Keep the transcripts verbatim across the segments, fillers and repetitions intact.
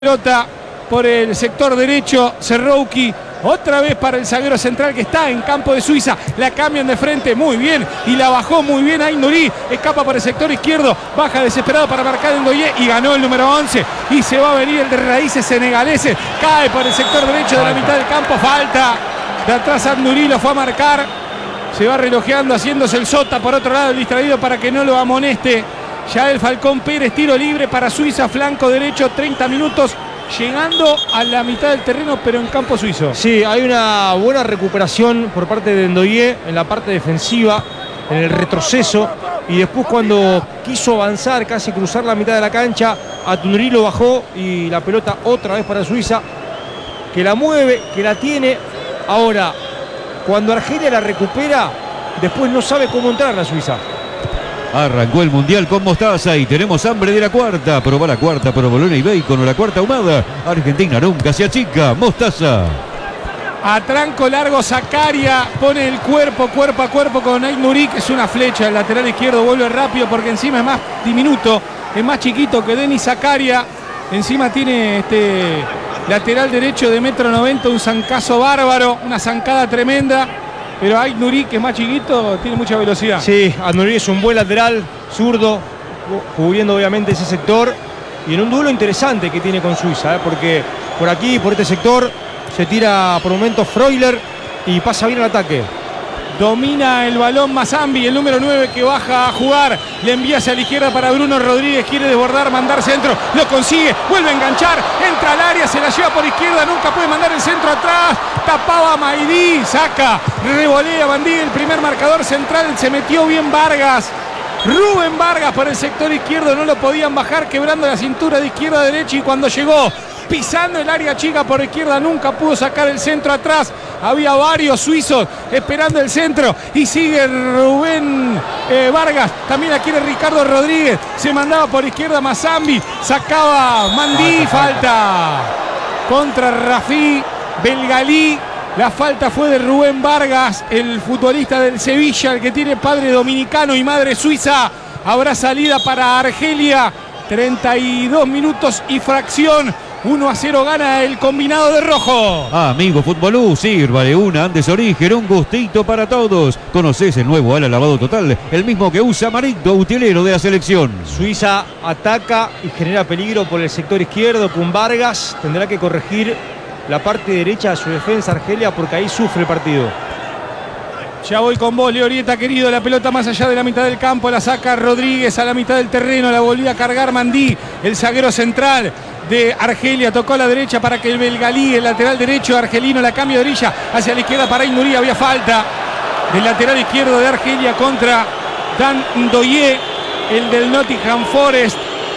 Pelota por el sector derecho, Serrouki, otra vez para el zaguero central que está en campo de Suiza, la cambian de frente muy bien y la bajó muy bien Aït-Nouri, escapa por el sector izquierdo, baja desesperado para marcar el Ndoye y ganó el número once y se va a venir el de raíces senegaleses, cae por el sector derecho de la mitad del campo, falta de atrás Aït-Nouri, lo fue a marcar, se va relojeando haciéndose el sota por otro lado, el distraído para que no lo amoneste. Ya el Falcón Pérez, tiro libre para Suiza, flanco derecho, treinta minutos, llegando a la mitad del terreno, pero en campo suizo. Sí, hay una buena recuperación por parte de Ndoye en la parte defensiva, en el retroceso, y después cuando quiso avanzar, casi cruzar la mitad de la cancha, Aït-Nouri lo bajó y la pelota otra vez para Suiza, que la mueve, que la tiene. Ahora, cuando Argelia la recupera, después no sabe cómo entrar la Suiza. Arrancó el Mundial con Mostaza y tenemos hambre de la cuarta. Probá la cuarta, provolone y bacon o la cuarta ahumada. Argentina nunca se achica. Mostaza. A tranco largo, Zakaria pone el cuerpo, cuerpo a cuerpo con Aït-Nouri, que es una flecha. El lateral izquierdo vuelve rápido porque encima es más diminuto, es más chiquito que Denis Zakaria. Encima tiene este lateral derecho de metro noventa, un zancazo bárbaro, una zancada tremenda. Pero Aït-Nouri, que es más chiquito, tiene mucha velocidad. Sí, Aït-Nouri es un buen lateral, zurdo, cubriendo obviamente ese sector. Y en un duelo interesante que tiene con Suiza, ¿eh? Porque por aquí, por este sector, se tira por momentos Freuler y pasa bien el ataque. Domina el balón Mazambi, el número nueve que baja a jugar. Le envía hacia la izquierda para Bruno Rodríguez. Quiere desbordar, mandar centro. Lo consigue, vuelve a enganchar. Entra al área, se la lleva por izquierda. Nunca puede mandar el centro atrás. Tapaba Maidí, saca, revolea Bandí. El primer marcador central, se metió bien Vargas. Rubén Vargas por el sector izquierdo. No lo podían bajar, quebrando la cintura de izquierda a derecha. Y cuando llegó, pisando el área chica por izquierda, nunca pudo sacar el centro atrás. Había varios suizos esperando el centro y sigue Rubén eh, Vargas. También la quiere Ricardo Rodríguez. Se mandaba por izquierda Mazambi. Sacaba Mandí. Falta, falta contra Rafi Belgalí. La falta fue de Rubén Vargas, el futbolista del Sevilla, el que tiene padre dominicano y madre suiza. Habrá salida para Argelia. treinta y dos minutos y fracción. uno a cero gana el combinado de rojo. Amigo Futbolú, sírvale una antes origen, un gustito para todos. ¿Conocés el nuevo ala lavado total? El mismo que usa Marito, utilero de la selección. Suiza ataca y genera peligro por el sector izquierdo con Vargas. Tendrá que corregir la parte derecha de su defensa Argelia porque ahí sufre el partido. Ya voy con vos, Leorieta, querido. La pelota más allá de la mitad del campo. La saca Rodríguez a la mitad del terreno. La volvía a cargar Mandí, el zaguero central de Argelia. Tocó a la derecha para que el Belgalí, el lateral derecho argelino, la cambia de orilla hacia la izquierda para Aït-Nouri. Había falta del lateral izquierdo de Argelia contra Dan Ndoye, el del Nottingham Forest,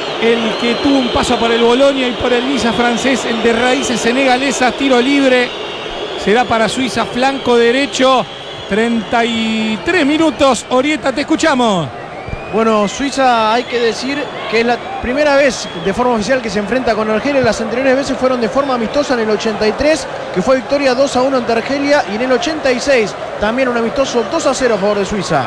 el que tuvo un paso por el Bolonia y por el Niza francés, el de raíces senegalesas. Tiro libre. Será para Suiza, flanco derecho. treinta y tres minutos. Orieta, te escuchamos. Bueno, Suiza hay que decir que es la primera vez de forma oficial que se enfrenta con Argelia. Las anteriores veces fueron de forma amistosa en el ochenta y tres, que fue victoria dos a uno ante Argelia, y en el ochenta y seis también un amistoso dos a cero a favor de Suiza.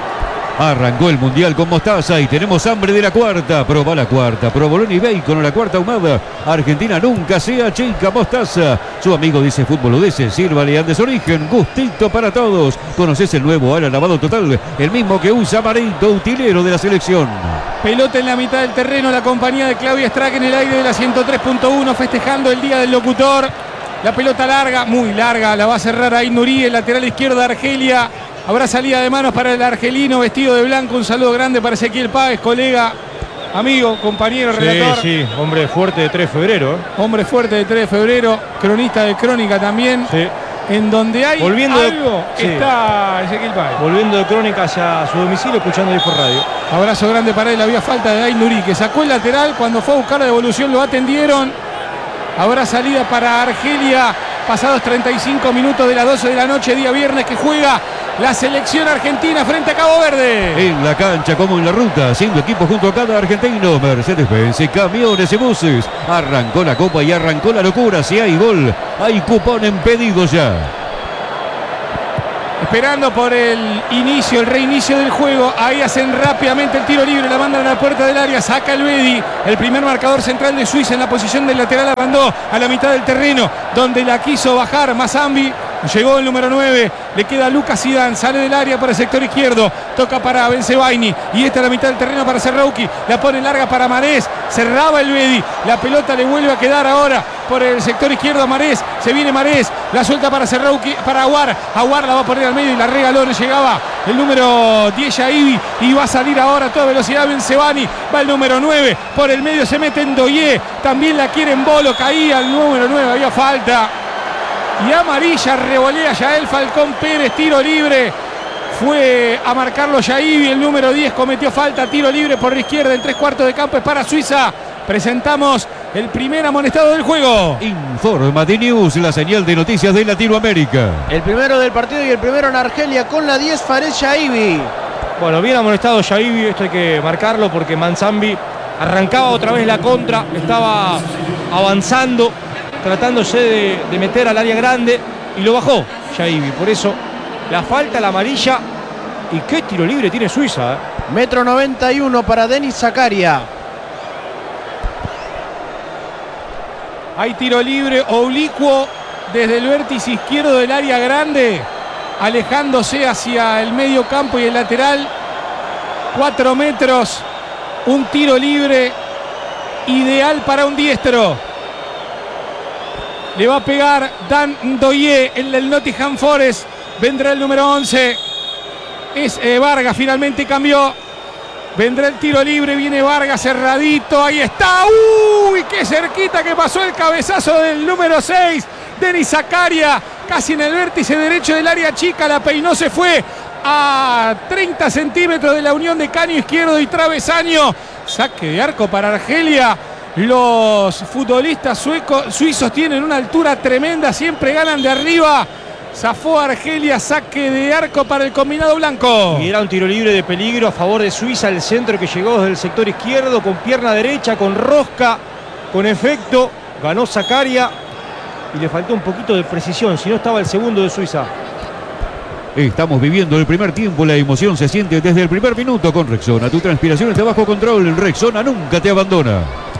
Arrancó el Mundial con Mostaza y tenemos hambre de la cuarta. Probá la cuarta, provolone y bacon o la cuarta ahumada. Argentina nunca se achica. Mostaza. Su amigo dice Fútbol Udese, sírvale antes origen, gustito para todos. ¿Conocés el nuevo ala lavado total? El mismo que usa Marito, utilero de la selección. Pelota en la mitad del terreno, la compañía de Claudia Strack en el aire de la ciento tres punto uno, festejando el día del locutor. La pelota larga, muy larga, la va a cerrar Aït-Nouri, el lateral izquierdo de Argelia. Habrá salida de manos para el argelino vestido de blanco. Un saludo grande para Ezequiel Páez, colega, amigo, compañero, sí, relator. Sí, hombre fuerte de tres de febrero. ¿eh? Hombre fuerte de tres de febrero, cronista de Crónica también. Sí. En donde hay Volviendo algo, de, sí. está Ezequiel Páez. Volviendo de Crónica hacia su domicilio, escuchando ahí por radio. Abrazo grande para él. Había falta de Aït-Nouri, que sacó el lateral. Cuando fue a buscar la devolución lo atendieron. Habrá salida para Argelia. Pasados treinta y cinco minutos de las doce de la noche, día viernes, que juega la selección argentina frente a Cabo Verde. En la cancha como en la ruta, haciendo equipo junto a cada argentino. Mercedes-Benz, camiones y buses. Arrancó la copa y arrancó la locura. Si hay gol, hay cupón en pedido ya. esperando por el inicio, el reinicio del juego. Ahí hacen rápidamente el tiro libre, la mandan a la puerta del área, saca el Bedi, el primer marcador central de Suiza en la posición del lateral, la mandó a la mitad del terreno, donde la quiso bajar Mazambi. Llegó el número nueve, le queda Lucas Zidane, sale del área por el sector izquierdo, toca para Bensebaini y esta es la mitad del terreno para Serrauki, la pone larga para Marés, cerraba el Bedi, la pelota le vuelve a quedar ahora por el sector izquierdo a Marés, se viene Marés, la suelta para Serrauki, para Aguar, Aguar la va a poner al medio y la regaló, no llegaba el número diez Yaibi y va a salir ahora a toda velocidad Bensebaini, va el número nueve, por el medio se mete Ndoye, también la quiere Embolo, caía el número nueve, había falta. Y amarilla, revolea Yael Falcón Pérez, tiro libre. Fue a marcarlo Yaibi, el número diez cometió falta, tiro libre por la izquierda en tres cuartos de campo, es para Suiza. Presentamos el primer amonestado del juego. Informa de News, la señal de noticias de Latinoamérica. El primero del partido y el primero en Argelia con la diez, Fares Yaibi. Bueno, bien amonestado Yaibi, esto hay que marcarlo porque Mazambi arrancaba otra vez la contra, estaba avanzando, tratándose de, de meter al área grande y lo bajó Yaibi. Por eso la falta, la amarilla. Y qué tiro libre tiene Suiza, ¿eh? Metro noventa y uno para Denis Zakaria. Hay tiro libre oblicuo desde el vértice izquierdo del área grande, alejándose hacia el medio campo y el lateral. Cuatro metros, un tiro libre ideal para un diestro. Le va a pegar Dan Ndoye, el del Nottingham Forest. Vendrá el número once. Es eh, Vargas, finalmente cambió. Vendrá el tiro libre, viene Vargas cerradito. Ahí está. ¡Uy! ¡Qué cerquita que pasó el cabezazo del número seis! Denis Zakaria, casi en el vértice derecho del área chica. La peinó, se fue a treinta centímetros de la unión de caño izquierdo y travesaño. Saque de arco para Argelia. Los futbolistas suecos, suizos tienen una altura tremenda, siempre ganan de arriba. Zafó Argelia, saque de arco para el combinado blanco. Y era un tiro libre de peligro a favor de Suiza, el centro que llegó desde el sector izquierdo, con pierna derecha, con rosca, con efecto. Ganó Zakaria y le faltó un poquito de precisión, si no estaba el segundo de Suiza. Estamos viviendo el primer tiempo, la emoción se siente desde el primer minuto con Rexona. Tu transpiración está bajo control, Rexona nunca te abandona.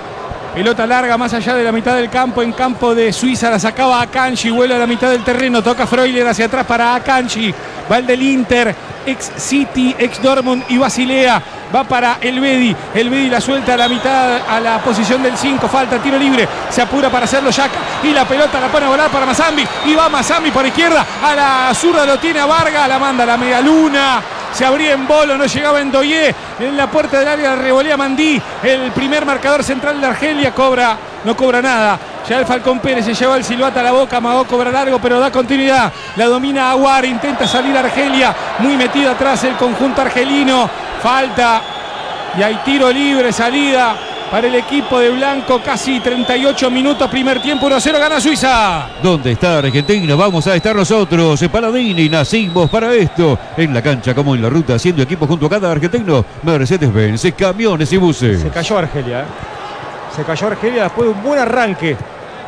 Pelota larga más allá de la mitad del campo, en campo de Suiza, la sacaba Akanji, vuela a la mitad del terreno, toca Freuler hacia atrás para Akanji, va el del Inter, ex City, ex Dortmund y Basilea, va para el Bedi, el Bedi la suelta a la mitad, a la posición del cinco, falta, tiro libre, se apura para hacerlo Yaka y la pelota la pone a volar para Mazambi y va Mazambi por izquierda, a la zurda lo tiene a Vargas, la manda a la media luna. Se abría Embolo, no llegaba Ndoye. En la puerta del área revolea Mandí. El primer marcador central de Argelia cobra, no cobra nada. Ya el Falcón Pérez se lleva el silbato a la boca. Amagó, cobra largo, pero da continuidad. La domina Aguar, intenta salir Argelia. Muy metido atrás el conjunto argelino. Falta. Y hay tiro libre, salida para el equipo de Blanco, casi treinta y ocho minutos, primer tiempo, uno cero, gana Suiza. ¿Dónde está Argentina? Vamos a estar nosotros, Paladini, nacimos para esto. En la cancha como en la ruta, haciendo equipo junto a cada argentino, Mercedes-Benz, camiones y buses. Se cayó Argelia, ¿eh? Se cayó Argelia después de un buen arranque,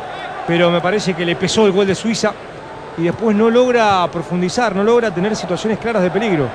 pero me parece que le pesó el gol de Suiza y después no logra profundizar, no logra tener situaciones claras de peligro.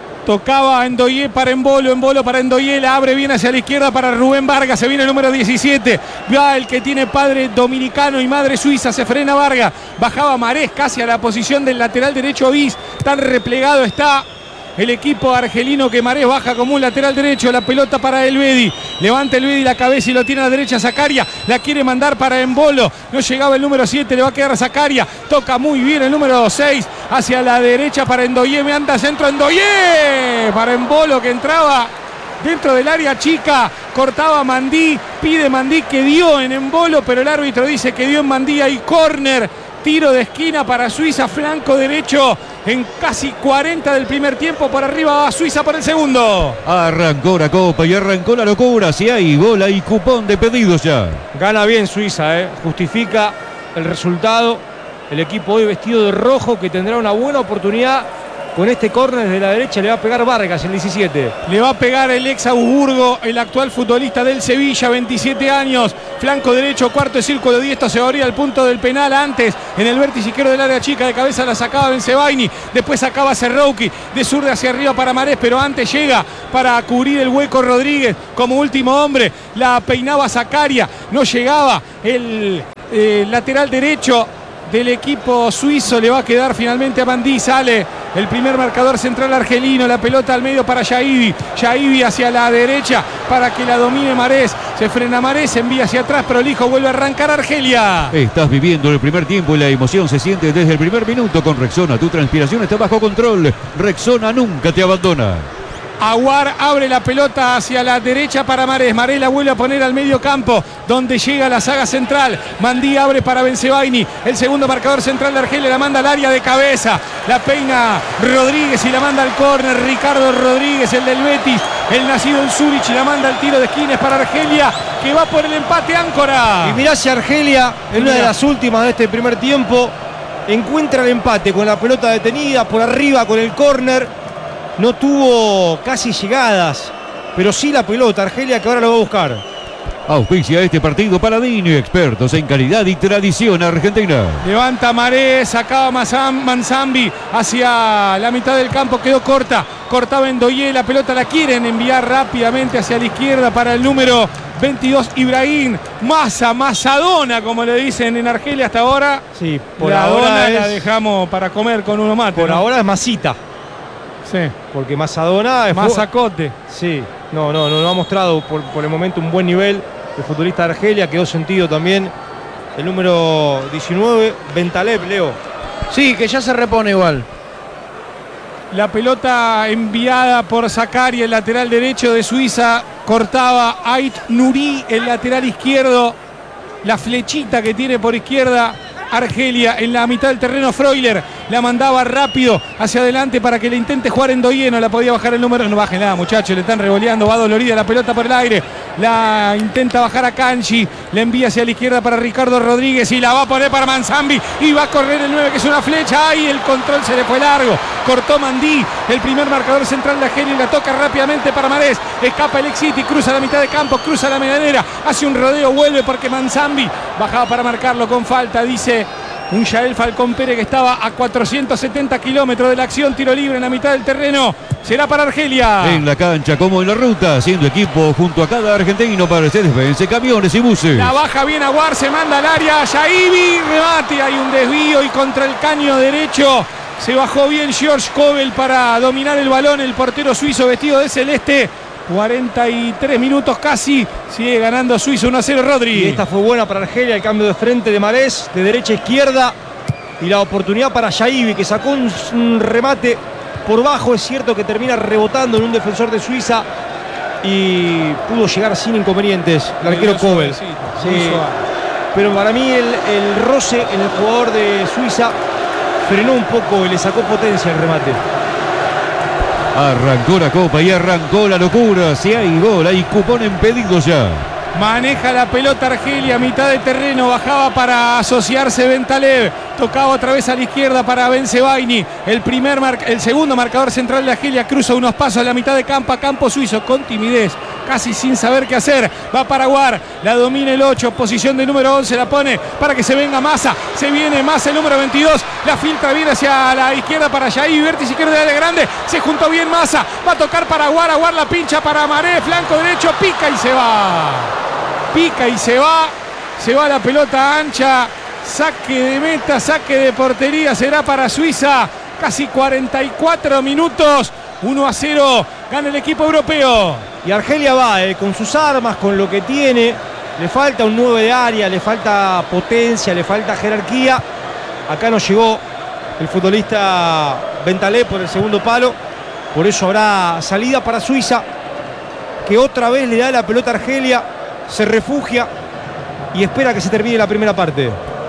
Tocaba Ndoye para Embolo, Embolo para Ndoye, la abre bien hacia la izquierda para Rubén Vargas, se viene el número diecisiete, va el que tiene padre dominicano y madre suiza, se frena Vargas, bajaba Marés casi a la posición del lateral derecho bis, tan replegado está el equipo argelino que Marés baja como un lateral derecho, la pelota para el Bedi, levanta el Bedi la cabeza y lo tiene a la derecha Zakaria, la quiere mandar para Embolo, no llegaba el número siete, le va a quedar a Zakaria, toca muy bien el número seis, hacia la derecha para Ndoye, me anda centro Ndoye, para Embolo que entraba dentro del área chica, cortaba Mandí, pide Mandí que dio en Embolo, pero el árbitro dice que dio en Mandí, hay córner. Tiro de esquina para Suiza, flanco derecho en casi cuarenta del primer tiempo. Por arriba va Suiza por el segundo. Arrancó la copa y arrancó la locura. Si hay bola y cupón de pedidos ya. Gana bien Suiza, ¿eh? Justifica el resultado. El equipo hoy vestido de rojo que tendrá una buena oportunidad con este córner de la derecha le va a pegar Vargas, el diecisiete. Le va a pegar el ex Augsburgo, el actual futbolista del Sevilla, veintisiete años, flanco derecho, cuarto de círculo diestro, se abría el punto del penal antes, en el vértice izquierdo del área chica, de cabeza la sacaba Bensebaini, después sacaba Serrouki, de zurda hacia arriba para Marés, pero antes llega para cubrir el hueco Rodríguez, como último hombre, la peinaba Zakaria, no llegaba el eh, lateral derecho del equipo suizo, le va a quedar finalmente a Mandí, sale el primer marcador central argelino, la pelota al medio para Yaibi, Yaibi hacia la derecha para que la domine Marés, se frena Marés, envía hacia atrás, prolijo, vuelve a arrancar Argelia. Estás viviendo el primer tiempo y la emoción se siente desde el primer minuto con Rexona, tu transpiración está bajo control, Rexona nunca te abandona. Aguar abre la pelota hacia la derecha para Marés. Marés la vuelve a poner al medio campo, donde llega la saga central. Mandí abre para Bensebaini. El segundo marcador central de Argelia la manda al área de cabeza. La peina Rodríguez y la manda al córner. Ricardo Rodríguez, el del Betis, el nacido en Zurich, y la manda al tiro de esquina para Argelia, que va por el empate Áncora. Y mirá si Argelia, en una de las últimas de este primer tiempo, encuentra el empate con la pelota detenida por arriba con el córner. No tuvo casi llegadas, pero sí la pelota. Argelia, que ahora lo va a buscar. Auspicia este partido Paladini, expertos en calidad y tradición argentina. Levanta Marés, sacaba Manzambi hacia la mitad del campo, quedó corta. Cortaba Endoyé, la pelota la quieren enviar rápidamente hacia la izquierda para el número veintidós, Ibrahim Massa, Masadona, como le dicen en Argelia hasta ahora. Sí, por la ahora dona es, la dejamos para comer con uno mate. Por ¿no? ahora es Masita. Sí. Porque Masadona es Mazacote. Sí, no, no, no, no ha mostrado por, por el momento un buen nivel. El futbolista de Argelia quedó sentido también. El número diecinueve, Bentaleb, Leo. Sí, que ya se repone igual. La pelota enviada por Zakari, el lateral derecho de Suiza. Cortaba Ait Nuri, el lateral izquierdo. La flechita que tiene por izquierda Argelia en la mitad del terreno. Freuler la mandaba rápido hacia adelante para que le intente jugar en Endoyé. No la podía bajar el número. No baje nada, muchachos. Le están revoleando. Va dolorida la pelota por el aire. La intenta bajar a Kanji. La envía hacia la izquierda para Ricardo Rodríguez. Y la va a poner para Manzambi. Y va a correr el nueve, que es una flecha. ¡Ay! El control se le fue largo. Cortó Mandí, el primer marcador central de Argelia. Y la toca rápidamente para Marés. Escapa el Exiti. Cruza la mitad de campo. Cruza la medianera. Hace un rodeo. Vuelve porque Manzambi bajaba para marcarlo con falta. Dice un Yael Falcón Pérez que estaba a cuatrocientos setenta kilómetros de la acción. Tiro libre en la mitad del terreno. Será para Argelia. En la cancha como en la ruta, haciendo equipo junto a cada argentino para Mercedes-Benz, camiones y buses. La baja bien Aguar, se manda al área. Yaibi, remate. Hay un desvío y contra el caño derecho se bajó bien George Kobel para dominar el balón. El portero suizo vestido de celeste. cuarenta y tres minutos casi. Sigue ganando Suiza uno a cero, Rodri. Y esta fue buena para Argelia, el cambio de frente de Marés, de derecha a izquierda. Y la oportunidad para Yaibi, que sacó un, un remate por bajo. Es cierto que termina rebotando en un defensor de Suiza y pudo llegar sin inconvenientes el arquero Kobel. Sí, pero para mí el, el roce en el jugador de Suiza frenó un poco y le sacó potencia el remate. Arrancó la copa y arrancó la locura. Si hay gol, hay cupón en pedidos ya. Maneja la pelota Argelia, mitad de terreno, bajaba para asociarse Bentaleb, tocaba otra vez a la izquierda para Bensebaini, el, primer mar, el segundo marcador central de Argelia, cruza unos pasos a la mitad de campo, a campo suizo, con timidez, casi sin saber qué hacer, va para Aguar, la domina el ocho, posición de número once, la pone para que se venga Massa, se viene Massa el número veintidós, la filtra bien hacia la izquierda para Yaibi, vértice izquierdo de área grande, se juntó bien Massa, va a tocar para Aguar, Aguar la pincha para Maré, flanco derecho, pica y se va. Pica y se va, se va la pelota ancha, saque de meta, saque de portería, será para Suiza, casi cuarenta y cuatro minutos, uno a cero, gana el equipo europeo. Y Argelia va eh, con sus armas, con lo que tiene, le falta un nueve de área, le falta potencia, le falta jerarquía. Acá no llegó el futbolista Bentaleb por el segundo palo, por eso habrá salida para Suiza, que otra vez le da la pelota a Argelia. Se refugia y espera que se termine la primera parte.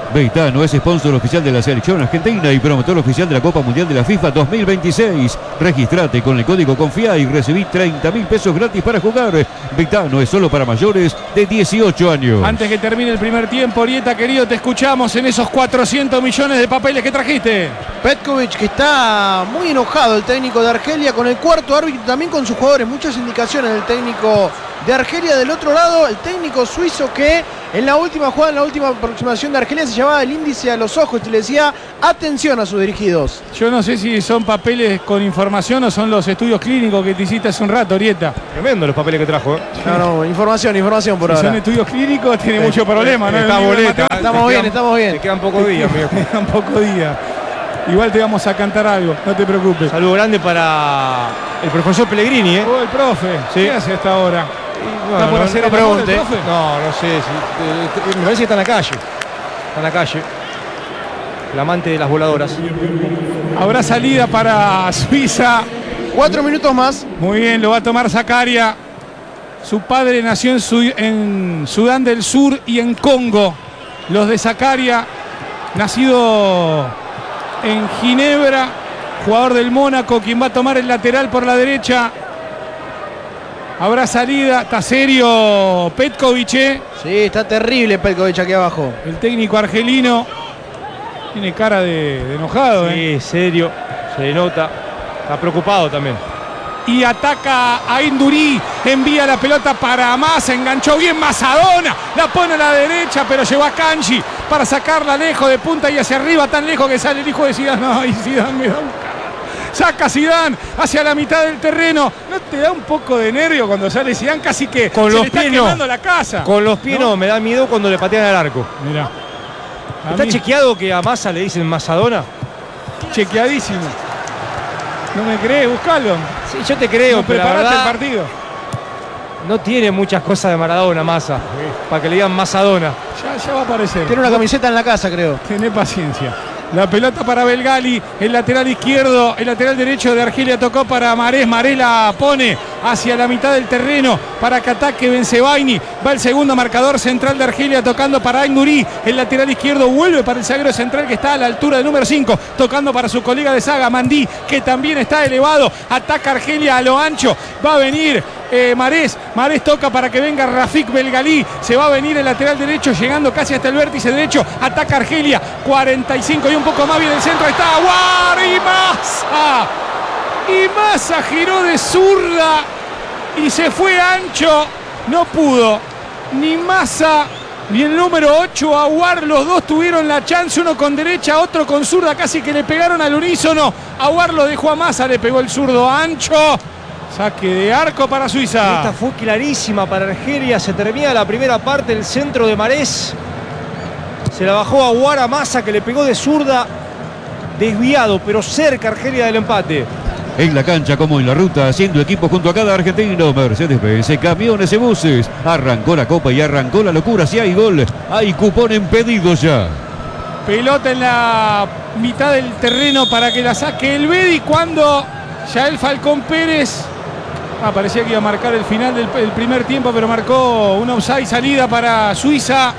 Beitano es sponsor oficial de la selección argentina y promotor oficial de la Copa Mundial de la FIFA dos mil veintiséis. Registrate con el código CONFIA y recibí treinta mil pesos gratis para jugar. Beitano es solo para mayores de dieciocho años. Antes que termine el primer tiempo, Orieta, querido, te escuchamos en esos cuatrocientos millones de papeles que trajiste. Petkovic, que está muy enojado, el técnico de Argelia, con el cuarto árbitro, también con sus jugadores. Muchas indicaciones del técnico de Argelia. Del otro lado, el técnico suizo que en la última jugada, en la última aproximación de Argelia, se llevaba el índice a los ojos y le decía atención a sus dirigidos. Yo no sé si son papeles con información o son los estudios clínicos que te hiciste hace un rato, Orieta. Tremendo los papeles que trajo. ¿eh? No, no, información, información por Si ahora. son estudios clínicos, tiene mucho problema, ¿no? Está El libro de boleta. matemáticas. Estamos bien, estamos bien. Te quedan pocos días, amigo. Quedan pocos días. Igual te vamos a cantar algo, no te preocupes. Saludo grande para el profesor Pellegrini, ¿eh? Oh, el profe, Sí. ¿qué hace hasta ahora? No, ¿Está por no, hacer no el amor el pregunte. profe? No, no sé. Si, eh, me parece que está en la calle. Está en la calle. El amante de las voladoras. Habrá salida para Suiza. Cuatro minutos más. Muy bien, lo va a tomar Zakaria. Su padre nació en, Su- en Sudán del Sur y en Congo. Los de Zakaria, nacido en Ginebra, jugador del Mónaco, quien va a tomar el lateral por la derecha. Habrá salida, está serio Petkovic, ¿eh? Sí, está terrible Petkovic aquí abajo. El técnico argelino. Tiene cara de, de enojado, ¿eh? Sí, serio. Se le nota. Está preocupado también. Y ataca a Induri, envía la pelota para Massa, enganchó bien Masadona, la pone a la derecha, pero llevó a Kanji para sacarla lejos de punta y hacia arriba, tan lejos que sale el hijo de Zidane. No, y Zidane me da un cara. Saca Zidane hacia la mitad del terreno. ¿No te da un poco de nervio cuando sale Zidane? Casi que Con se los le está pies no. quemando la casa. Con los pies no, me da miedo cuando le patean al arco. Mirá. A ¿Está mí, chequeado que a Massa le dicen Masadona? chequeadísimo. ¿No me crees? Buscalo. Sí, yo te creo, No pero la preparaste el verdad, partido. no tiene muchas cosas de Maradona, Massa. Para que le digan Masadona. Ya, ya va a aparecer. Tiene una camiseta en la casa, creo. Tené paciencia. La pelota para Belgali, el lateral izquierdo, el lateral derecho de Argelia tocó para Marés. Marés la pone hacia la mitad del terreno para que ataque Bensebaini. Va el segundo marcador central de Argelia tocando para Ainduri. El lateral izquierdo vuelve para el zaguero central que está a la altura del número cinco. Tocando para su colega de saga, Mandí, que también está elevado. Ataca Argelia a lo ancho. Va a venir eh, Marés. Marés toca para que venga Rafik Belgali. Se va a venir el lateral derecho llegando casi hasta el vértice derecho. Ataca Argelia. cuarenta y cinco y un poco más bien el centro. Está Aguar y Massa. Y Massa giró de zurda y se fue ancho. No pudo ni Massa ni el número ocho Aguar. Los dos tuvieron la chance, uno con derecha, otro con zurda. Casi que le pegaron al unísono. Aguar lo dejó a Massa, le pegó el zurdo ancho. Saque de arco para Suiza. Esta fue clarísima para Argelia. Se termina la primera parte, el centro de Marés. Se la bajó a Aguar, a Massa, que le pegó de zurda. Desviado, pero cerca Argelia del empate. En la cancha como en la ruta, haciendo equipo junto a cada argentino. Mercedes-Benz, camiones y buses. Arrancó la copa y arrancó la locura. Si hay gol, hay cupón en pedido ya. Pelota en la mitad del terreno para que la saque el Bedi cuando ya el Falcón Pérez. Ah, parecía que iba a marcar el final del, del primer tiempo, pero marcó una offside, salida para Suiza.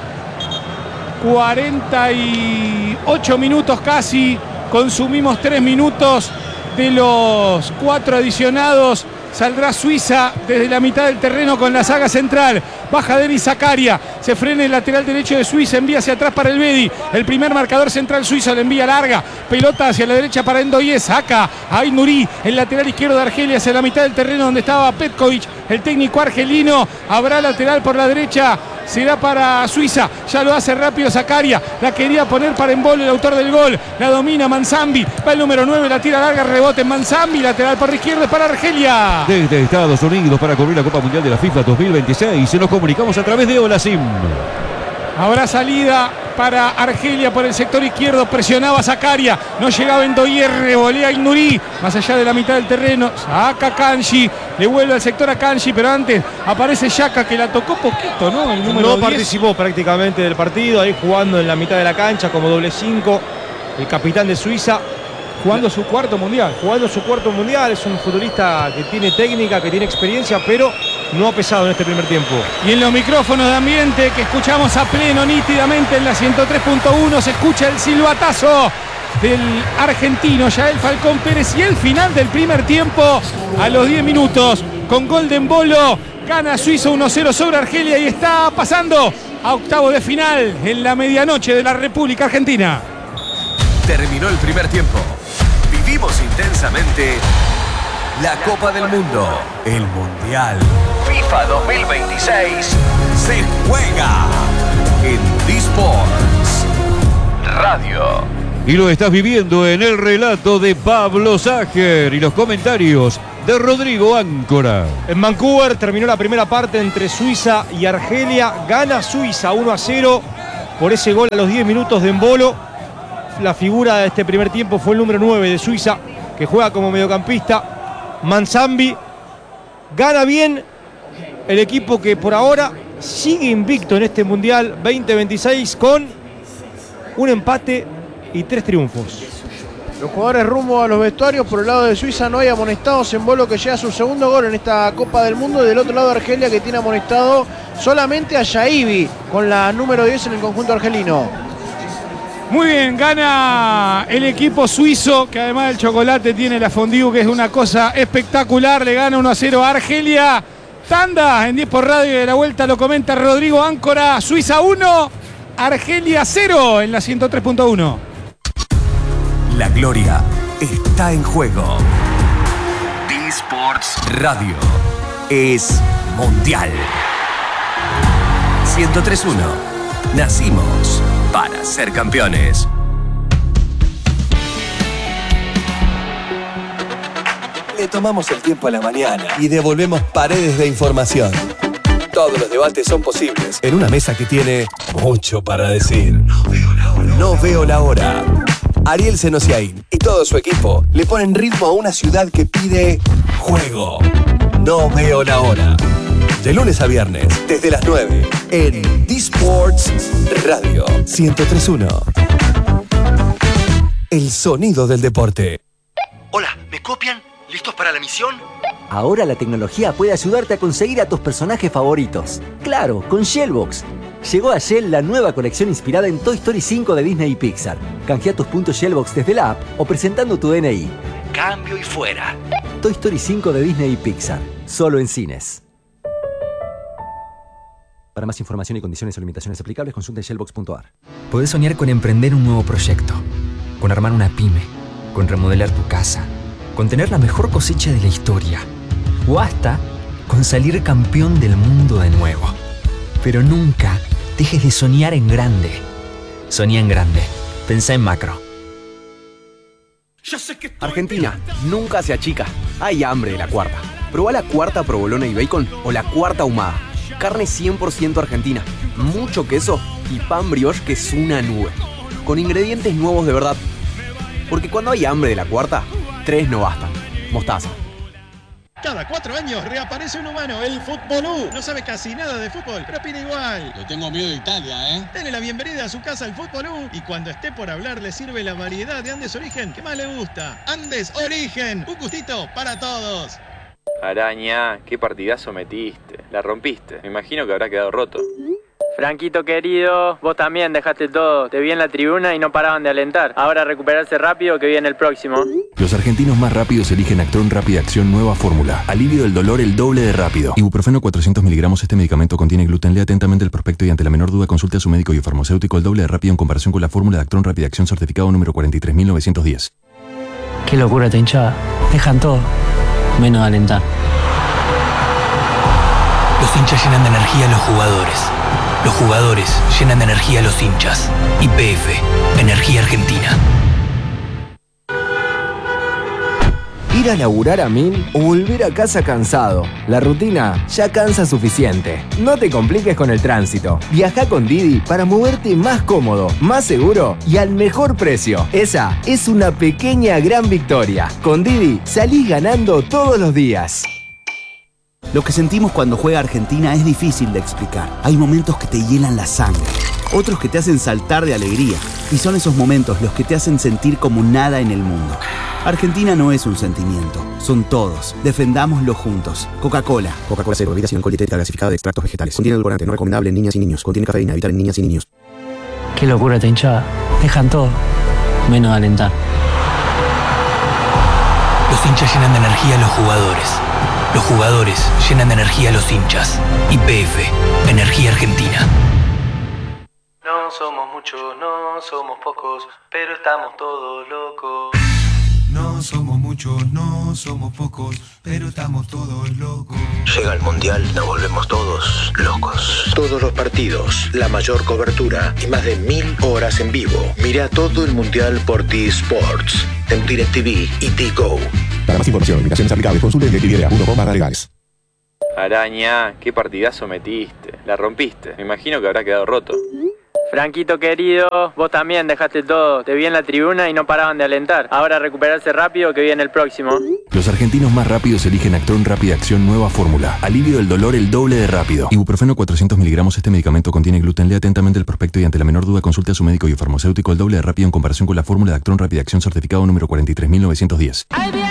cuarenta y ocho minutos casi. Consumimos tres minutos de los cuatro adicionados. Saldrá Suiza desde la mitad del terreno con la saga central. Baja Denis Zakaria. Se frena el lateral derecho de Suiza. Envía hacia atrás para el Bedi. El primer marcador central suizo le envía larga. Pelota hacia la derecha para Endoye. Saca a Ainduri. El lateral izquierdo de Argelia hacia la mitad del terreno donde estaba Petkovic. El técnico argelino. Habrá lateral por la derecha. Será para Suiza. Ya lo hace rápido Zakaria. La quería poner para Embolo, el autor del gol. La domina Manzambi. Va el número nueve. La tira larga. Rebote en Manzambi. Lateral por la izquierda para Argelia. Desde Estados Unidos para cubrir la Copa Mundial de la FIFA dos mil veintiséis. Nos comunicamos a través de Olasim. Habrá salida para Argelia por el sector izquierdo. Presionaba Zakaria. No llegaba Endoye. Revolea Ainduri. Más allá de la mitad del terreno. Saca Kanji. Le vuelve al sector a Kanji. Pero antes aparece Xhaka que la tocó poquito, ¿no? El número No diez. participó prácticamente del partido. Ahí jugando en la mitad de la cancha como doble cinco. El capitán de Suiza. Jugando su cuarto mundial. Jugando su cuarto mundial. Es un futbolista que tiene técnica, que tiene experiencia, pero no ha pesado en este primer tiempo. Y en los micrófonos de ambiente que escuchamos a pleno nítidamente en la ciento tres punto uno se escucha el silbatazo del argentino Yael Falcón Pérez y el final del primer tiempo a los diez minutos con Golden Bolo. Gana Suiza uno cero sobre Argelia y está pasando a octavos de final en la medianoche de la República Argentina. Terminó el primer tiempo. Vivimos intensamente la Copa del Mundo. El Mundial FIFA dos mil veintiséis se juega en D-Sports Radio. Y lo estás viviendo en el relato de Pablo Ságer y los comentarios de Rodrigo Áncora. En Vancouver terminó la primera parte entre Suiza y Argelia. Gana Suiza uno a cero por ese gol a los diez minutos de Embolo. La figura de este primer tiempo fue el número nueve de Suiza, que juega como mediocampista, Manzambi. Gana bien el equipo que por ahora sigue invicto en este Mundial veinte veintiséis con un empate y tres triunfos. Los jugadores rumbo a los vestuarios. Por el lado de Suiza no hay amonestados. Embolo que llega a su segundo gol en esta Copa del Mundo. Del otro lado Argelia que tiene amonestado solamente a Yaibi con la número diez en el conjunto argelino. Muy bien, gana el equipo suizo, que además del chocolate tiene la fondue, que es una cosa espectacular. Le gana uno a cero a Argelia. Tanda en diez por Radio de la vuelta, lo comenta Rodrigo Áncora. Suiza uno, Argelia cero en la ciento tres punto uno. La gloria está en juego. D-Sports Radio es mundial. ciento tres punto uno. Nacimos para ser campeones. Le tomamos el tiempo a la mañana y devolvemos paredes de información. Todos los debates son posibles en una mesa que tiene mucho para decir. No veo la hora. No veo la hora. Ariel Senosiaín y todo su equipo le ponen ritmo a una ciudad que pide juego. No veo la hora. De lunes a viernes, desde las nueve, en D-Sports Radio ciento tres punto uno. El sonido del deporte. Hola, ¿me copian? ¿Listos para la misión? Ahora la tecnología puede ayudarte a conseguir a tus personajes favoritos. Claro, con Shellbox. Llegó a Shell la nueva colección inspirada en Toy Story cinco de Disney y Pixar. Canjea tus puntos Shellbox desde la app o presentando tu D N I. Cambio y fuera. Toy Story cinco de Disney y Pixar. Solo en cines. Para más información y condiciones o limitaciones aplicables, consulta en shellbox punto a r. Podés soñar con emprender un nuevo proyecto, con armar una pyme, con remodelar tu casa, con tener la mejor cosecha de la historia, o hasta con salir campeón del mundo de nuevo. Pero nunca dejes de soñar en grande. Soñá en grande. Pensá en macro. Argentina, nunca se achica. Hay hambre de la cuarta. Probá la cuarta provolona y bacon o la cuarta ahumada. Carne cien por ciento argentina, mucho queso y pan brioche que es una nube. Con ingredientes nuevos de verdad. Porque cuando hay hambre de la cuarta, tres no bastan. Mostaza. Cada cuatro años reaparece un humano, el Futbolú. No sabe casi nada de fútbol, pero opina igual. Le tengo miedo de Italia, ¿eh? Dele la bienvenida a su casa al Futbolú y cuando esté por hablar le sirve la variedad de Andes Origen que más le gusta. Andes Origen, un gustito para todos. Araña, qué partidazo metiste. La rompiste. Me imagino que habrá quedado roto. Franquito querido, vos también dejaste todo. Te vi en la tribuna y no paraban de alentar. Ahora recuperarse rápido que viene el próximo. Los argentinos más rápidos eligen Actron Rápida Acción nueva fórmula. Alivio del dolor el doble de rápido. Ibuprofeno cuatrocientos miligramos. Este medicamento contiene gluten. Lea atentamente el prospecto y ante la menor duda consulte a su médico y farmacéutico. El doble de rápido en comparación con la fórmula de Actron Rápida Acción certificado número cuarenta y tres mil novecientos diez. Qué locura esta hinchada. Dejan todo, menos alentar. Los hinchas llenan de energía a los jugadores. Los jugadores llenan de energía a los hinchas. Y P F, Energía Argentina. Ir a laburar a mil o volver a casa cansado. La rutina ya cansa suficiente. No te compliques con el tránsito. Viaja con Didi para moverte más cómodo, más seguro y al mejor precio. Esa es una pequeña gran victoria. Con Didi salís ganando todos los días. Lo que sentimos cuando juega Argentina es difícil de explicar. Hay momentos que te hielan la sangre, otros que te hacen saltar de alegría. Y son esos momentos los que te hacen sentir como nada en el mundo. Argentina no es un sentimiento, son todos. Defendámoslo juntos. Coca-Cola. Coca-Cola cero, bebida sin alcohol, dietética gasificada de extractos vegetales. Contiene edulcorante, no recomendable en niñas y niños. Contiene cafeína, evitar en niñas y niños. Qué locura esta hinchada. Dejan todo, menos alentar. Los hinchas llenan de energía a los jugadores. Los jugadores llenan de energía a los hinchas. Y P F, Energía Argentina. No somos muchos, no somos pocos, pero estamos todos locos. No somos muchos, no somos pocos, pero estamos todos locos. Llega el Mundial, nos volvemos todos locos. Todos los partidos, la mayor cobertura y más de mil horas en vivo. Mira todo el Mundial por T-Sports, en DirecTV y T-Go. Para más información, limitaciones aplicables, consulte en directv punto com barra legales. Araña, qué partidazo metiste. La rompiste. Me imagino que habrá quedado roto. Franquito querido, vos también dejaste todo, te vi en la tribuna y no paraban de alentar. Ahora recuperarse rápido que viene el próximo. Los argentinos más rápidos eligen Actron Rápida Acción Nueva Fórmula. Alivio del dolor el doble de rápido. Ibuprofeno cuatrocientos miligramos. Este medicamento contiene gluten. Lea atentamente el prospecto y ante la menor duda consulte a su médico y farmacéutico. El doble de rápido en comparación con la fórmula de Actron Rápida Acción certificado número cuarenta y tres mil novecientos diez.